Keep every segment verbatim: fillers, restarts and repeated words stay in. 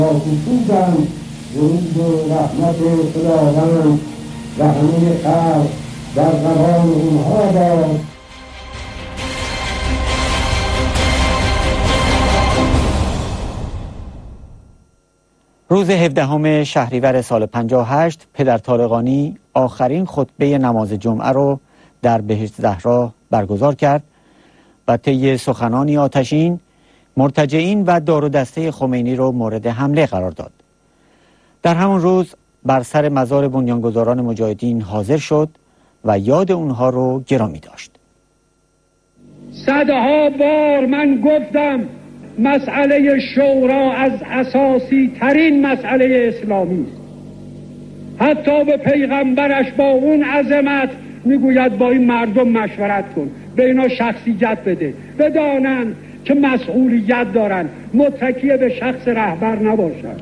خصوصاً ورود رحمت خداوند و همه خلق در زمان اونها باد. روز هفدهم شهریور سال پنجاه و هشت پدر طالقانی آخرین خطبه نماز جمعه رو در بهشت زهرا برگزار کرد و طی سخنانی آتشین مرتجعین و دار و دسته خمینی رو مورد حمله قرار داد. در همون روز بر سر مزار بنیانگذاران مجاهدین حاضر شد و یاد اونها رو گرامی داشت. صدها بار من گفتم مسئله شورا از اساسی ترین مسئله اسلامی است. حتی به پیغمبرش با اون عظمت میگوید با این مردم مشورت کن، به اینا شخصیت بده، بدانند که مسئولیت دارن، متکی به شخص رهبر نباشن.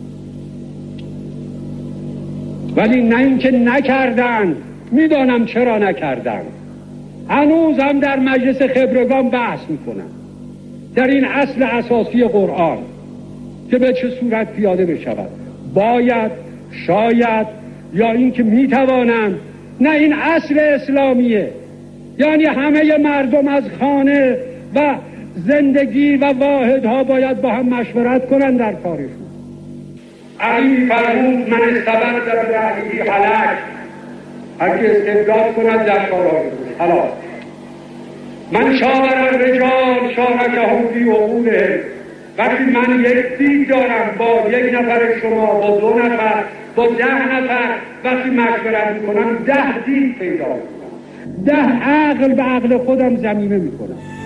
ولی نه اینکه نکردن، میدانم چرا نکردن. هنوز هم در مجلس خبرگان بحث میکنن در این اصل اساسی قرآن که به چه صورت پیاده بشود. باید، شاید، یا اینکه میتوانند. نه، این اصل اسلامیه. یعنی همه مردم از خانه و زندگی و واحدها باید با هم مشورت کنن در کارشون. علی فرمود من استبد در رأیی حلق، هرکی استبداد کند در کارهای حلال. من شاور الرجال شارکهم فی امورهم. وقتی من یک دید دارم با یک نفر شما، با دو نفر، با ده نفر، وقتی مشورت میکنم ده دید پیدا میکنم، ده عقل به عقل خودم ضمیمه میکنم.